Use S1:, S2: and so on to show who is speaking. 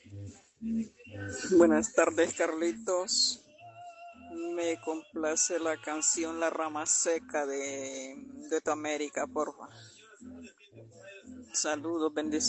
S1: Buenas tardes, Carlitos. Me complace la canción La Rama Seca de Tu América, porfa. Saludos, bendiciones.